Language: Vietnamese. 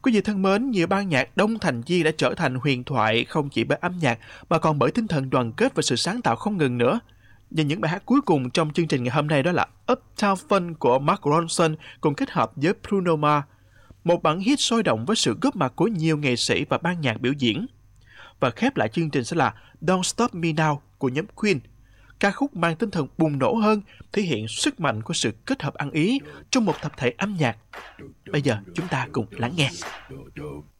Quý vị thân mến, nhiều ban nhạc đông thành viên đã trở thành huyền thoại không chỉ bởi âm nhạc mà còn bởi tinh thần đoàn kết và sự sáng tạo không ngừng nữa. Và những bài hát cuối cùng trong chương trình ngày hôm nay đó là Uptown Funk của Mark Ronson cùng kết hợp với Bruno Mars, một bản hit sôi động với sự góp mặt của nhiều nghệ sĩ và ban nhạc biểu diễn. Và khép lại chương trình sẽ là Don't Stop Me Now của nhóm Queen, ca khúc mang tinh thần bùng nổ hơn, thể hiện sức mạnh của sự kết hợp ăn ý trong một tập thể âm nhạc. Bây giờ chúng ta cùng lắng nghe.